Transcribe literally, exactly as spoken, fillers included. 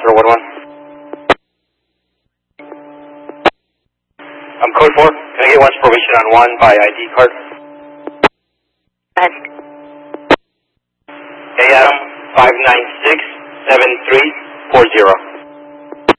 zero one one. Um, code four, can I get one supervision on one by I D card? Yes. A Adam five nine six seven three four zero.